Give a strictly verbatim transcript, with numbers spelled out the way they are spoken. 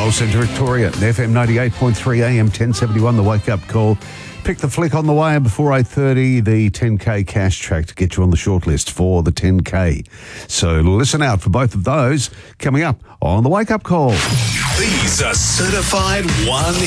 Control Centre Victoria, F M ninety-eight point three, A M ten seventy-one, the wake-up call. Pick the flick on the way, and before eight thirty, the ten K cash track to get you on the shortlist for the ten K. So listen out for both of those coming up on the wake-up call. These are certified one